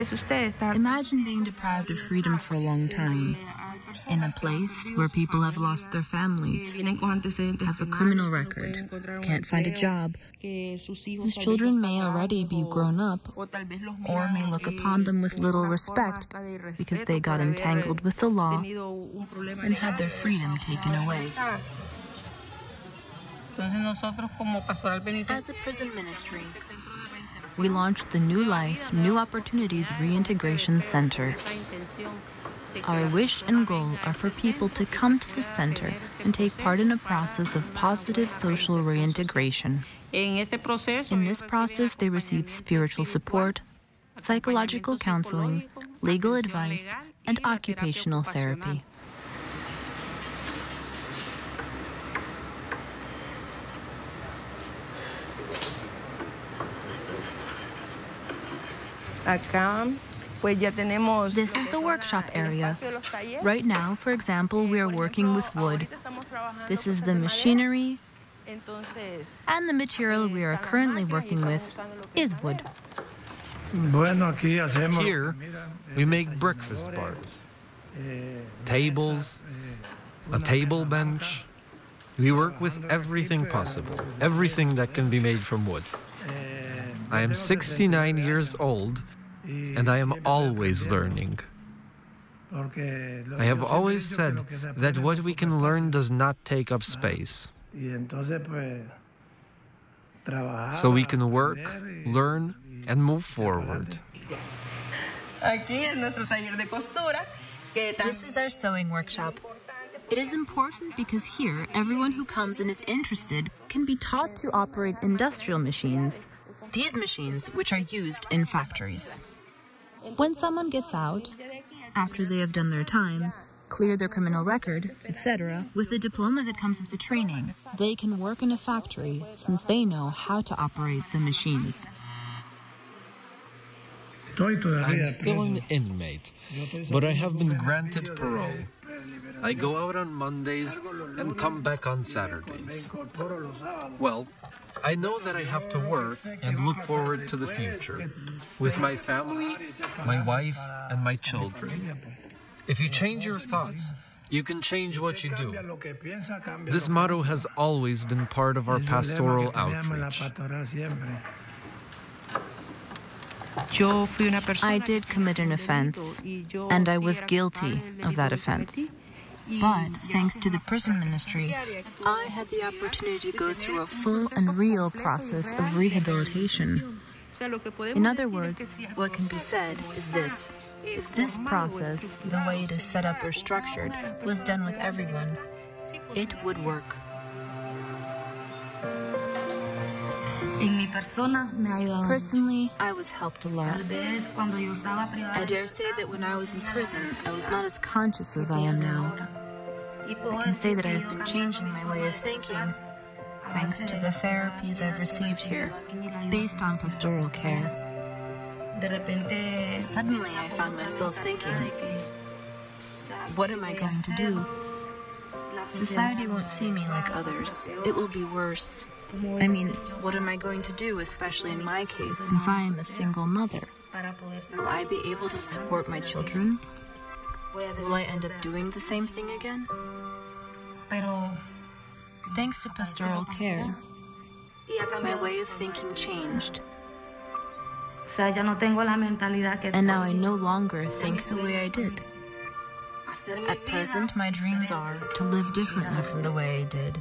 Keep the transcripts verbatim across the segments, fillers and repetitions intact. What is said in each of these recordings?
Imagine being deprived of freedom for a long time, in a place where people have lost their families, have a criminal record, can't find a job, whose children may already be grown up, or may look upon them with little respect because they got entangled with the law and had their freedom taken away. As a prison ministry, we launched the New Life, New Opportunities Reintegration Center. Our wish and goal are for people to come to the center and take part in a process of positive social reintegration. In this process, they receive spiritual support, psychological counseling, legal advice, and occupational therapy. This is the workshop area. Right now, for example, we are working with wood. This is the machinery, and the material we are currently working with is wood. Here, we make breakfast bars, tables, a table bench. We work with everything possible, everything that can be made from wood. I am sixty-nine years old, and I am always learning. I have always said that what we can learn does not take up space. So we can work, learn, and move forward. This is our sewing workshop. It is important because here, everyone who comes and is interested can be taught to operate industrial machines. These machines, which are used in factories. When someone gets out, after they have done their time, cleared their criminal record, et cetera, with the diploma that comes with the training, they can work in a factory since they know how to operate the machines. I'm still an inmate, but I have been granted parole. I go out on Mondays and come back on Saturdays. Well, I know that I have to work and look forward to the future, with my family, my wife, and my children. If you change your thoughts, you can change what you do. This motto has always been part of our pastoral outreach. I did commit an offense, and I was guilty of that offense. But, thanks to the prison ministry, I had the opportunity to go through a full and real process of rehabilitation. In other words, what can be said is this. If this process, the way it is set up or structured, was done with everyone, it would work. Personally, I was helped a lot. I dare say that when I was in prison, I was not as conscious as I am now. I can say that I have been changing my way of thinking, thanks to the therapies I've received here, based on pastoral care. Suddenly, I found myself thinking, what am I going to do? Society won't see me like others. It will be worse. I mean, what am I going to do, especially in my case, since I am a single mother? Will I be able to support my children? Will I end up doing the same thing again? Thanks to pastoral care, my way of thinking changed. And now I no longer think the way I did. At present, my dreams are to live differently from the way I did.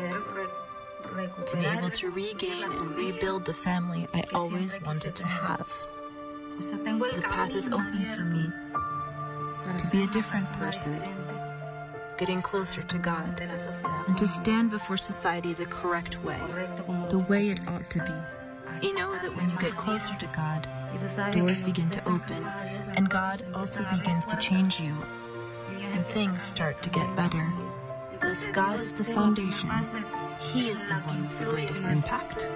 To be able to regain and rebuild the family I always wanted to have. The path is open for me to be a different person, getting closer to God, and to stand before society the correct way, the way it ought to be. You know that when you get closer to God, doors begin to open, and God also begins to change you, and things start to get better. Thus, God is the foundation. He is the one with the greatest impact.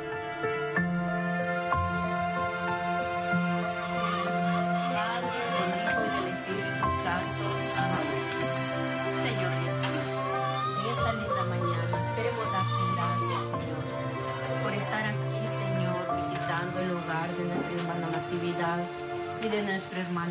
Y